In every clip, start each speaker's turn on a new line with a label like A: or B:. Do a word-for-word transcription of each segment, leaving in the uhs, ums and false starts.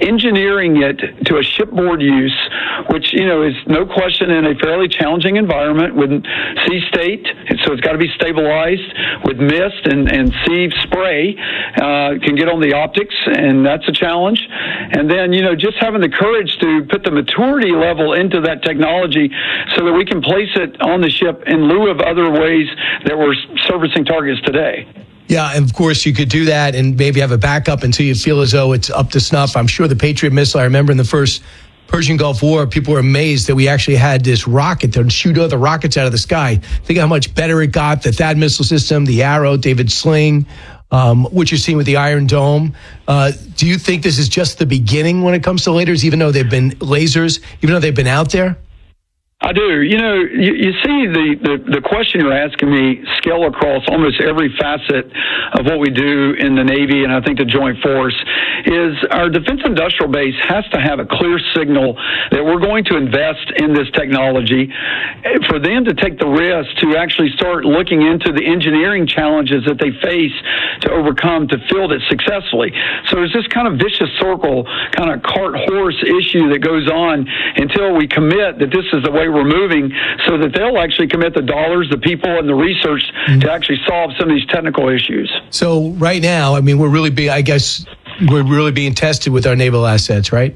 A: engineering it to a shipboard use, which, you know, is no question in a fairly challenging environment with sea state, so it's got to be stabilized with mist and, and sea spray, uh, can get on the optics, and that's a challenge. And then, you know, just having the courage to put the maturity level into that technology so that we can place it on the ship in lieu of other ways that we're servicing targets today.
B: Yeah, and of course you could do that and maybe have a backup until you feel as though it's up to snuff. I'm sure the Patriot missile, I remember in the first Persian Gulf War, people were amazed that we actually had this rocket to shoot other rockets out of the sky. Think how much better it got, the THAAD missile system, the Arrow, David Sling, um, what you're seeing with the Iron Dome. Uh, do you think this is just the beginning when it comes to lasers, even though they've been lasers, even though they've been out there?
A: I do. You know, you, you see the, the, the question you're asking me scale across almost every facet of what we do in the Navy, and I think the Joint Force, is our defense industrial base has to have a clear signal that we're going to invest in this technology. For them to take the risk to actually start looking into the engineering challenges that they face to overcome to field it successfully. So there's this kind of vicious circle, kind of cart horse issue that goes on until we commit that this is the way we're moving, so that they'll actually commit the dollars, the people, and the research mm-hmm. to actually solve some of these technical issues.
B: So right now, I mean, we're really being, I guess, we're really being tested with our naval assets, right?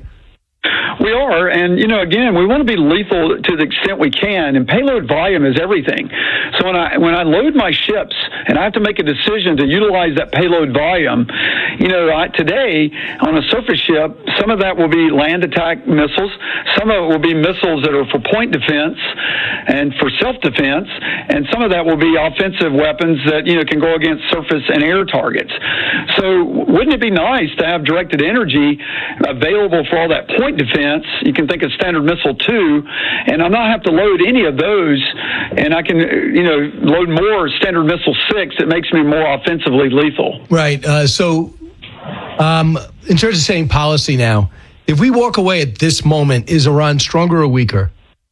A: We are, and, you know, again, we want to be lethal to the extent we can, and payload volume is everything. So when I when I load my ships and I have to make a decision to utilize that payload volume, you know, I, today on a surface ship, some of that will be land attack missiles, some of it will be missiles that are for point defense and for self-defense, and some of that will be offensive weapons that, you know, can go against surface and air targets. So wouldn't it be nice to have directed energy available for all that point defense? You can think of Standard Missile two, and I'm not have to load any of those, and I can, you know, load more Standard Missile six. It makes me more offensively lethal.
B: Right. Uh, so, um, in terms of setting policy now, if we walk away at this moment, is Iran stronger or weaker?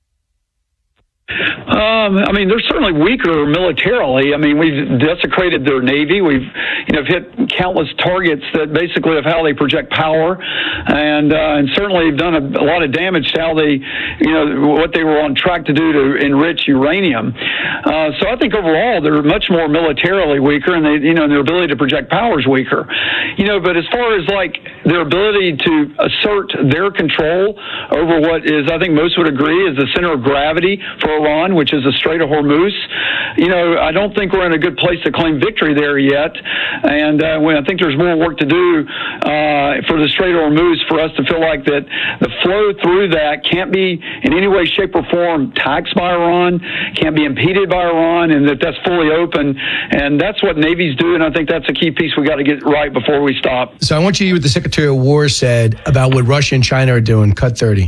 A: Um, I mean, they're certainly weaker militarily. I mean, we've desecrated their navy. We've, you know, hit countless targets that basically of how they project power, and uh, and certainly have done a, a lot of damage to how they, you know, what they were on track to do to enrich uranium. Uh, so I think overall they're much more militarily weaker, and they, you know, their ability to project power is weaker. You know, but as far as like their ability to assert their control over what is, I think most would agree, is the center of gravity for Iran, which is the Strait of Hormuz. You know, I don't think we're in a good place to claim victory there yet. And uh, when I think there's more work to do uh, for the Strait of Hormuz for us to feel like that the flow through that can't be in any way, shape, or form taxed by Iran, can't be impeded by Iran, and that that's fully open. And that's what navies do, and I think that's a key piece we got to get right before we stop.
B: So I want you to hear what the Secretary of War said about what Russia and China are doing. Cut thirty.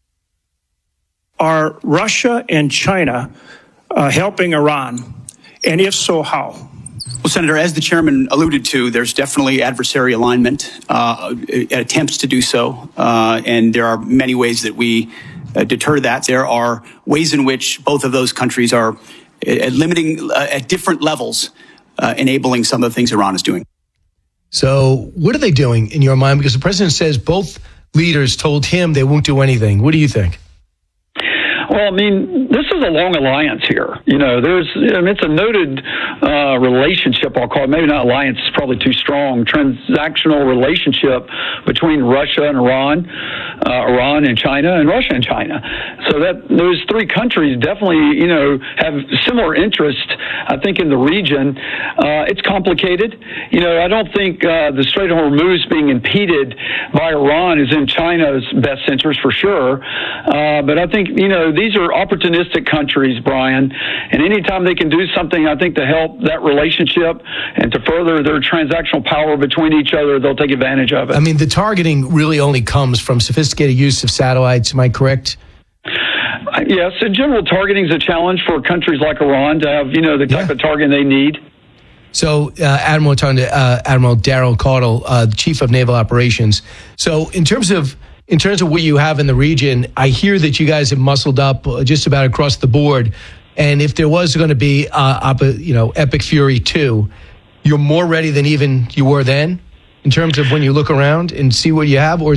C: Are Russia and China uh, helping Iran? And if so, how?
D: Well, Senator, as the chairman alluded to, there's definitely adversary alignment, uh, attempts to do so, uh, and there are many ways that we uh, deter that. There are ways in which both of those countries are uh, limiting uh, at different levels, uh, enabling some of the things Iran is doing.
B: So what are they doing in your mind? Because the president says both leaders told him they won't do anything. What do you think?
A: Well, I mean, this is a long alliance here. You know, there's, I mean, it's a noted uh, relationship, I'll call it. Maybe not alliance, it's probably too strong. Transactional relationship between Russia and Iran, uh, Iran and China, and Russia and China. So that those three countries definitely, you know, have similar interest, I think, in the region. Uh, it's complicated. You know, I don't think uh, the Strait of Hormuz being impeded by Iran is in China's best interest for sure. Uh, but I think, you know, these are opportunistic countries, Brian, and anytime they can do something, I think, to help that relationship and to further their transactional power between each other, they'll take advantage of it.
B: I mean, the targeting really only comes from sophisticated use of satellites. Am I correct?
A: Yes, in general, targeting is a challenge for countries like Iran to have, you know, the type yeah. of targeting they need.
B: So, uh, Admiral, talking to uh, Admiral Daryl Caudle, uh, the Chief of Naval Operations. So, in terms of In terms of what you have in the region, I hear that you guys have muscled up just about across the board. And if there was going to be, uh, you know, Epic Fury two, you're more ready than even you were then in terms of when you look around and see what you have? Or